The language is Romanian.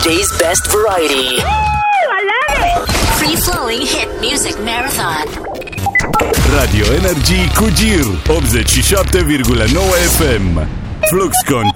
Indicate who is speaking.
Speaker 1: Today's best variety.
Speaker 2: I love it!
Speaker 3: Free-flowing hit music marathon.
Speaker 4: Radio Energy cu Gir 87,9 FM. Fluxcon